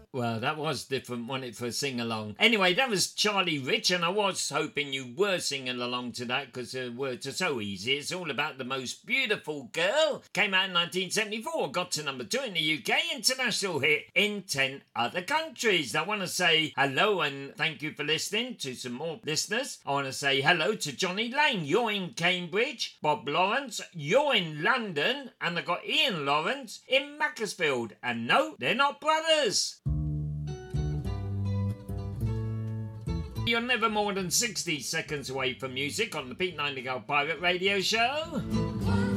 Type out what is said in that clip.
Well, that was different, wasn't it, for a sing-along? Anyway, that was Charlie Rich, and I was hoping you were singing along to that because the words are so easy. It's all about the most beautiful girl. Came out in 1974, got to number 2 in the UK, international hit in 10 other countries. I want to say hello and thank you for listening to some more listeners. I want to say hello to Johnny Lane. You're in Cambridge. Bob Lawrence, you're in London. And I got Ian Lawrence in Macclesfield. And no, they're not brothers. You're never more than 60 seconds away from music on the Pete Nightingale Pirate Radio Show.